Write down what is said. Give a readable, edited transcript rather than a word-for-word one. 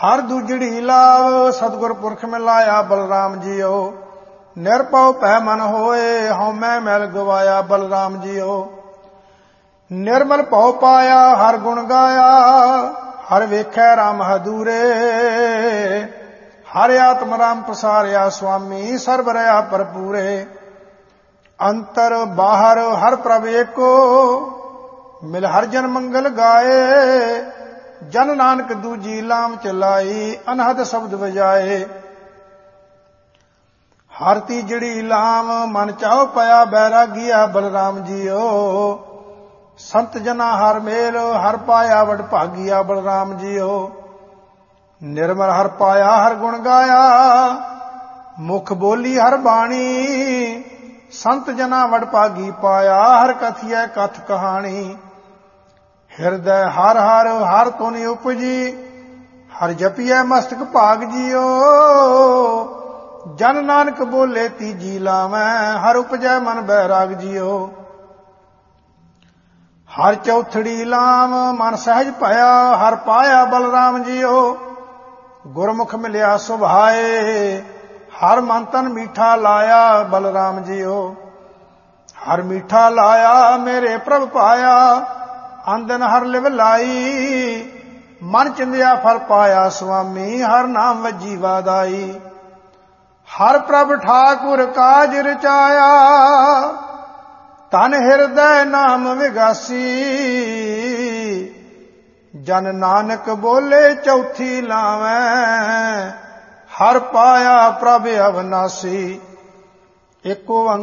ਹਰ ਦੂਜੜੀ ਲਾਵ ਸਤਿਗੁਰ ਪੁਰਖ ਮਿਲਾਇਆ ਬਲਰਾਮ ਜੀਓ। ਨਿਰਭਉ ਭੈ ਮਨ ਹੋਏ ਹਉਮੈ ਮੈਲ ਗਵਾਇਆ ਬਲਰਾਮ ਜੀਓ। ਨਿਰਮਲ ਭਉ ਪਾਇਆ ਹਰ ਗੁਣ ਗਾਇਆ ਹਰ ਵੇਖੈ ਰਾਮ ਹਦੂਰੇ। ਹਰ ਆਤਮ ਰਾਮ ਪਸਾਰਿਆ ਸੁਆਮੀ ਸਰਬ ਰਹਾ ਭਰਪੂਰੇ। ਅੰਤਰ ਬਾਹਰ ਹਰ ਪ੍ਰਭ ਏਕੋ ਮਿਲ ਹਰ ਜਨ ਮੰਗਲ ਗਾਏ। ਜਨ ਨਾਨਕ ਦੂਜੀ ਲਾਮ ਚਲਾਈ ਅਨਹਦ ਸ਼ਬਦ ਵਜਾਏ। ਹਰ ਤੀਜੜੀ ਲਾਮ ਮਨ ਚਾਉ ਪਿਆ ਬੈਰਾਗੀਆ ਬਲਰਾਮ ਜੀਓ। ਸੰਤ ਜਨਾ ਹਰ ਮੇਲ ਹਰ ਪਾਇਆ ਵਡ ਭਾਗੀਆ ਬਲਰਾਮ ਜੀਓ। ਨਿਰਮਲ ਹਰ ਪਾਇਆ ਹਰ ਗੁਣ ਗਾਇਆ ਮੁਖ ਬੋਲੀ ਹਰ ਬਾਣੀ। ਸੰਤ ਜਨਾ ਵਡ ਭਾਗੀ ਪਾਇਆ ਹਰ ਕਥੀਐ ਕਥ ਕਹਾਣੀ। ਹਿਰਦੈ ਹਰ ਹਰ ਹਰ ਤੁਨੀ ਉਪਜੀ ਹਰ ਜਪੀਐ ਮਸਤਕ ਭਾਗ ਜੀਓ। ਜਨ ਨਾਨਕ ਬੋਲੇ ਤੀਜੀ ਲਾਵੈ ਹਰ ਉਪਜੈ ਮਨ ਬੈਰਾਗ ਜੀਓ। ਹਰ ਚੌਥੜੀ ਲਾਮ ਮਨ ਸਹਿਜ ਭਇਆ ਹਰ ਪਾਇਆ ਬਲਰਾਮ ਜੀਓ। ਗੁਰਮੁਖ ਮਿਲਿਆ ਸੁਭਾਏ ਹਰ ਮਨ ਤਨ ਮੀਠਾ ਲਾਇਆ ਬਲਰਾਮ ਜੀਓ। ਹਰ ਮੀਠਾ ਲਾਇਆ ਮੇਰੇ ਪ੍ਰਭ ਪਾਇਆ ਆਂਦਨ ਹਰ ਲਿਵ ਲਾਈ। ਮਨ ਚਿੰਦਿਆ ਫਲ ਪਾਇਆ ਸੁਆਮੀ ਹਰ ਨਾਮ ਵੱਜੀ ਵਾਦਾਈ। ਹਰ ਪ੍ਰਭ ਠਾਕੁਰ ਕਾਜ ਰਚਾਇਆ ਤਨ ਹਿਰਦੈ ਨਾਮ ਵਿਗਾਸੀ। ਜਨ ਨਾਨਕ ਬੋਲੇ ਚੌਥੀ ਲਾਵੈ ਹਰ ਪਾਇਆ ਪ੍ਰਭ ਅਵਨਾਸੀ। ਏਕੋ